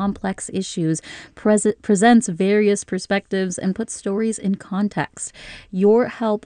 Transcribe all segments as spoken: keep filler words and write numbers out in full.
complex issues, pres- presents various perspectives, and puts stories in context. Your help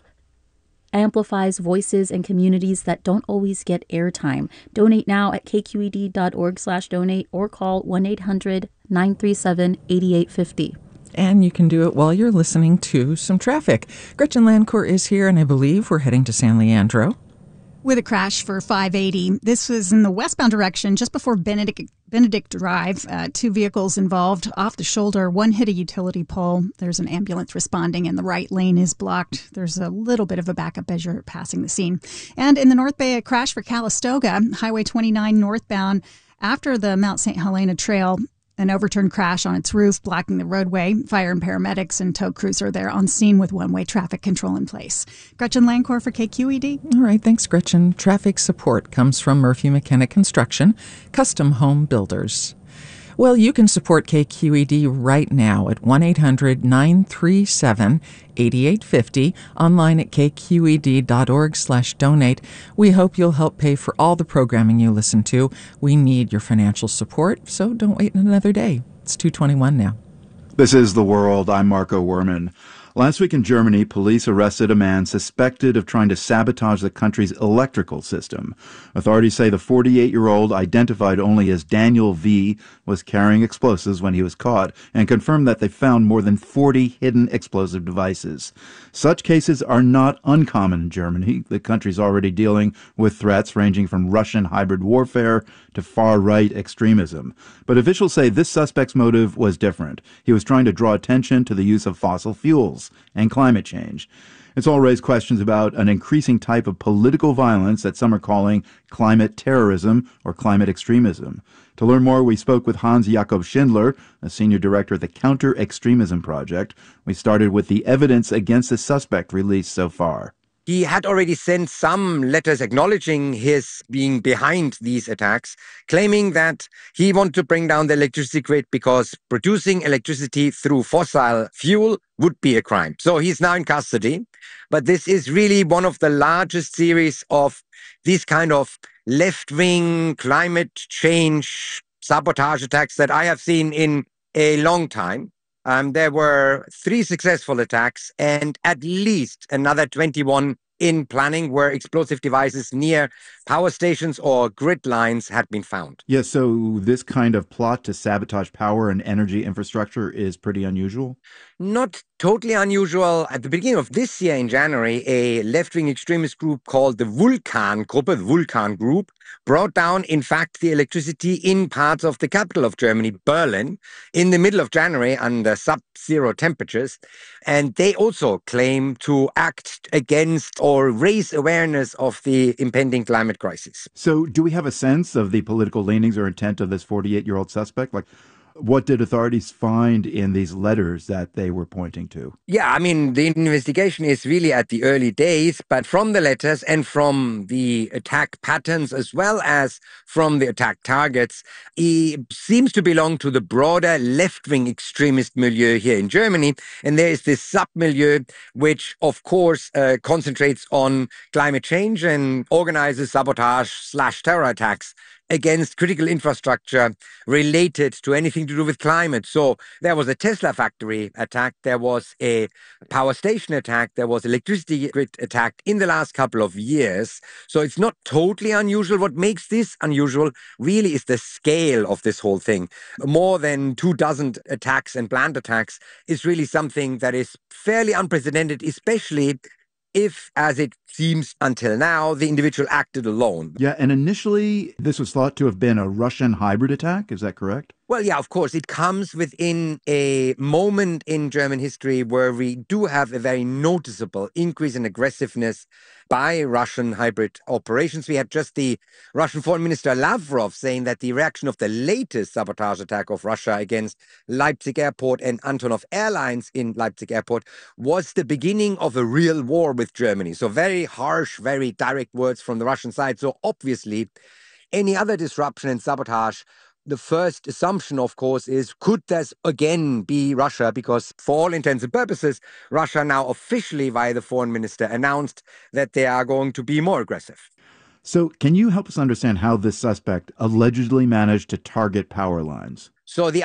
amplifies voices and communities that don't always get airtime. Donate now at kqed.org slash donate or call one eight hundred nine three seven eight eight five zero. And you can do it while you're listening to some traffic. Gretchen Landcourt is here, and I believe we're heading to San Leandro. With a crash for five eighty. This was in the westbound direction just before Benedict, Benedict Drive. Uh, two vehicles involved off the shoulder. One hit a utility pole. There's an ambulance responding, and the right lane is blocked. There's a little bit of a backup as you're passing the scene. And in the North Bay, a crash for Calistoga, Highway twenty-nine northbound after the Mount Saint Helena Trail. An overturned crash on its roof, blocking the roadway. Fire and paramedics and tow crews are there on scene with one-way traffic control in place. Gretchen Landcourt for K Q E D. All right, thanks, Gretchen. Traffic support comes from Murphy McKenna Construction, custom home builders. Well, you can support K Q E D right now at one eight hundred nine three seven eight eight five zero, online at kqed.org slash donate. We hope you'll help pay for all the programming you listen to. We need your financial support, so don't wait another day. It's two twenty-one now. This is The World. I'm Marco Werman. Last week in Germany, police arrested a man suspected of trying to sabotage the country's electrical system. Authorities say the forty-eight-year-old, identified only as Daniel V., was carrying explosives when he was caught, and confirmed that they found more than forty hidden explosive devices. Such cases are not uncommon in Germany. The country's already dealing with threats ranging from Russian hybrid warfare to far-right extremism. But officials say this suspect's motive was different. He was trying to draw attention to the use of fossil fuels and climate change. It's all raised questions about an increasing type of political violence that some are calling climate terrorism or climate extremism. To learn more, we spoke with Hans Jakob Schindler, a senior director at the Counter-Extremism Project. We started with the evidence against the suspect released so far. He had already sent some letters acknowledging his being behind these attacks, claiming that he wanted to bring down the electricity grid because producing electricity through fossil fuel would be a crime. So he's now in custody. But this is really one of the largest series of these kind of left-wing climate change sabotage attacks that I have seen in a long time. Um, there were three successful attacks and at least another twenty-one in planning where explosive devices near power stations or grid lines had been found. Yeah, so this kind of plot to sabotage power and energy infrastructure is pretty unusual? Not totally unusual. At the beginning of this year in January, a left-wing extremist group called the Vulkan-Gruppe, the Vulkan Group, brought down, in fact, the electricity in parts of the capital of Germany, Berlin, in the middle of January under sub-zero temperatures. And they also claim to act against or raise awareness of the impending climate crisis. So do we have a sense of the political leanings or intent of this forty-eight-year-old suspect? Like, what did authorities find in these letters that they were pointing to? Yeah, I mean, the investigation is really at the early days, but from the letters and from the attack patterns as well as from the attack targets, he seems to belong to the broader left-wing extremist milieu here in Germany. And there is this sub-milieu which, of course, uh, concentrates on climate change and organizes sabotage slash terror attacks against critical infrastructure related to anything to do with climate. So there was a Tesla factory attack, there was a power station attack, there was electricity grid attack in the last couple of years. So it's not totally unusual. What makes this unusual really is the scale of this whole thing. More than two dozen attacks and planned attacks is really something that is fairly unprecedented, especially if, as it seems until now, the individual acted alone. Yeah, and initially this was thought to have been a Russian hybrid attack. Is that correct? Well, yeah, of course. It comes within a moment in German history where we do have a very noticeable increase in aggressiveness by Russian hybrid operations. We had just the Russian Foreign Minister Lavrov saying that the reaction of the latest sabotage attack of Russia against Leipzig Airport and Antonov Airlines in Leipzig Airport was the beginning of a real war with Germany. So very harsh, very direct words from the Russian side. So obviously, any other disruption and sabotage, the first assumption, of course, is could this again be Russia? Because for all intents and purposes, Russia now officially, via the foreign minister, announced that they are going to be more aggressive. So can you help us understand how this suspect allegedly managed to target power lines? So the